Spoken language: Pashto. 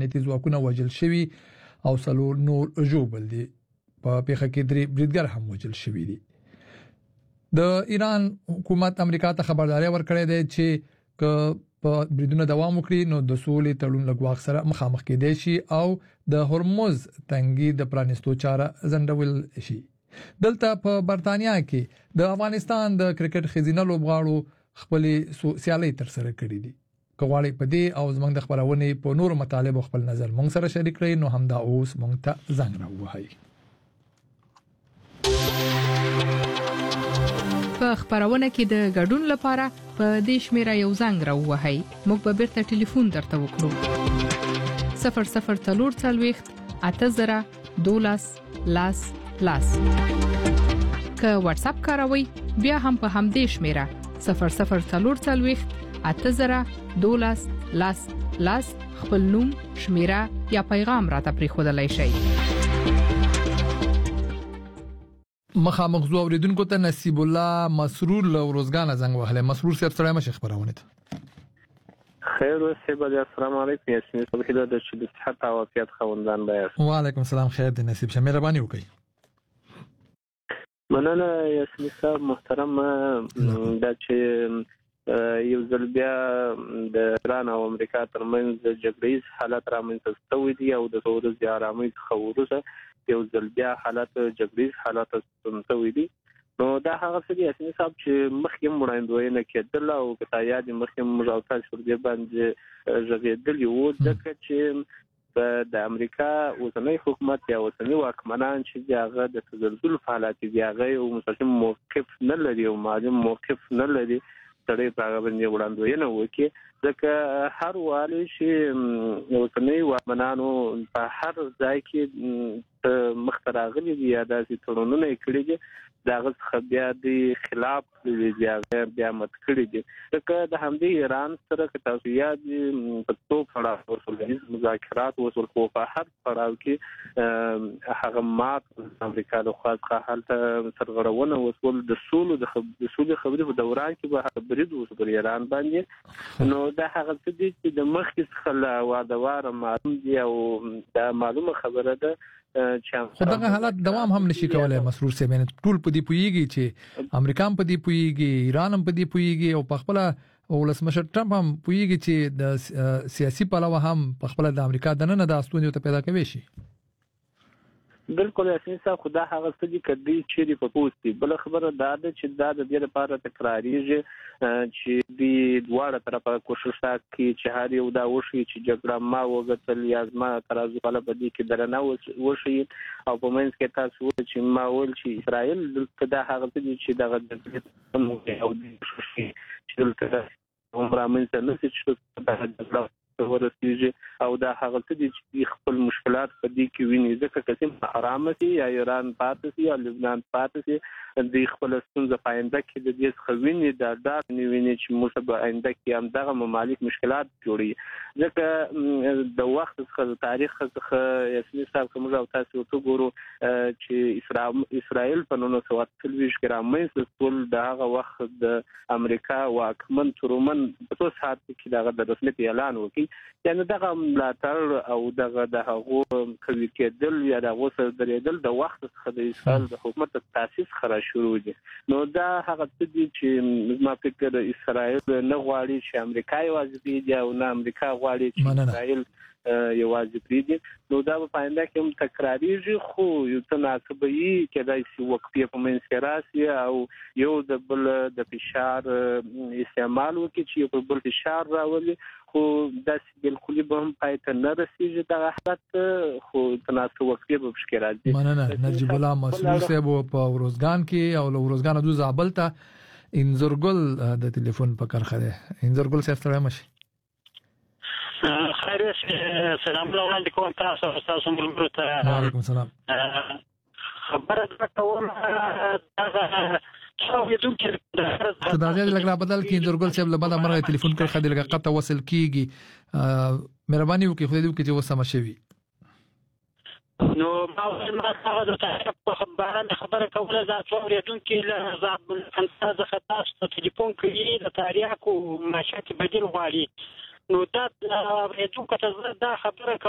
امنیتي ځواکونه وژل شوي او 4 نور ژوبل دي. په پیښه کې 3 بریدګر هم وژل شوي دي. د ایران حکومت امریکا ته خبرداري ورکړې ده چې په بریدونو دوام وکړي نو د سولې تړون له ګواښ سره مخامخ کېدای شي او د هرمز تنګي د پرانستو چاره ځنډول شي. دلته په برتانیا کې د افغانستان د کرکټ خزینه لوبغاړو خپل سیالي تر سره کړې دي. کوالي په دې او زمنګ د خبرونه په نور مطالب خپل نظر مونږ سره شریک کړئ نو همدا اوس مونږ ته زنګ راوهاي. په خبرونه کې د ګډون لپاره په دې شمیره یو زنګ راوهاي. موږ به بیرته ټلیفون درته وکړو. 0040 80 12 لاس لاس. که واتس اپ کاروي بیا هم په همدې شمیره 0040 80 12 لاس لاس خپل نوم، شمیره یا پیغام راته پریښودلای شئ. مخامخ زو اوریدونکو ته نصیب الله مسرور له روزګان زنګ وهله. مسرور صاحب سره مشه خبرونه ته خیر اوسه. السلام علیکم. یاسین صبحی د صحت او عافیت خوندان بیاست. وعلیکم السلام. خیر دی نصیب شه مهرباني وکړئ. مننه یاسین صاحب محترم. دا چې یو ځل بیا د ایران او امریکا ترمنځ جګړیز حالت رامنځته شوی دی او د ورځې آرامۍ څخه وروسته یو ځل بیا حالت جګړیز حالت ستونزوي دي. نو دا هغه څه دي یاسین صاحب چې مخکې وړاندوینه کېدل او په یاد مخکې موږ او تاسو ور دي باندې ژغېدل یو ځکه چې د امریکا اوسنۍ حکومت یا اوسنۍ واکمنان چې هغه د تزلزل حالات دي هغه یو مستقیم موقف نه لري او معلوم موقف نه لري سړی په هغه باندې وړاندوینه وکړي. ځکه هر والی چې اوسنۍ واکمنانو په هر ځای کې مختراغلي دي یا داسې تړونونه کړي دي داغه څخه بیا د خلاف بیا مت کړی دي. ځکه د همدې ایران سره که تاسو یاد په څو پړاو وسولنیز مذاکرات وسول خو په هر پړاو کې هغه مات امریکا له خوا څخه حالت سرغړونه وسول د سولو خبرې په دوران کې به برید وسول ایران باندې. نو دا هغه څه دي چې د مخکې څخه لا وادوار معلوم دي او دا معلومه خبره ده خو دغه حالت دوام هم نشي کولای. مسرور صاحب ټول په دې پويږي چې امریکا هم په دې پويږي، ایران هم په دې پويږي او په خپل ولسمشر ټرمپ هم پويږي چې د سیاسي پلوه هم په خپل د امریکا د نن د استونیو ته پیدا کوي شي. بالکل یاسین صاحب خدا هغه څه دي کدي چې په پوسټي بل خبره دا ده چې دا د دې لپاره تکراریږي چې د دواړه طرفه کوشش کوي چې هر یو دا وشي چې جګړه ما وګتل یا ما ترازو په بدی کې درنه وشي او په منځ کې تاسو چې ما ول چې اسرائیل دا هغه څه دي چې دغه د او د شي چې دلته عمره منځ نه چې دا جګړه ورسیږي او دا هغه څه دي چې خپل مشکلات په دې کې ویني. ځکه چې آرام سي یا ایران پاتې سي یا لبنان پاتې سي د خپل ستونزې په آینده کې د دې څخه ویني دا ویني چې موږ په آینده کې هم دغه ممالک مشکلات جوړي. ځکه د وخت څخه تاریخ څخه یاسین صاحب کوم او تاسو ته ګورو چې اسرائیل په 1940 کې رامنځته ټول دغه وخت د امریکا واکمن ترومن په څو ساعت کې دغه د رسمیت اعلان وکړي. یعنی دغه ملاتړ او دغه د هغو کوي کېدل یا دغه سره درېدل د وخت څخه د اسرائیل د حکومت تاسیس خره شروع دي. نو دا هغه څه دي چې ما فکر اسرائیل نه غواړي چې امریکا یوازې دی او نه امریکا غواړي چې اسرائیل یوازې پریدي. نو دا په پاینده کې هم تکراریږي خو یو څه ناڅبي کېدای شي وقفې په منځ کې راسي او یو د بل د فشار استعمال وکړي چې یو بل فشار راولي خو داسې بالکل به هم پایته نه رسیږي دا حالت خو تناسب وقفې به مشکل راځي. مننه نجیب الله مسرور صاحب په ورزګان کې او ورزګان د زابل ته انزرګل د ټلیفون په کارخه ده. انزرګل صاحب سره ماشي خیر سلام علیکم تاسو ملګرو ته. وعلیکم السلام. خبره ده ته دا غیر لګرا بدل کې انزرګل صاحب له بعد امر ټلیفون کړ خدای لګا قطه وصل کیږي. مهرباني وکړئ خدای دې وکړي چې وسه مشوي. نو ما هغه د تاسو په خبره کوله دا څو ریډونکو له زاب الفنتاز خطاست ټلیفون کوي د تاریخ او معاشات بدیل غواړي. نو دا ریډونکو ته دا خبره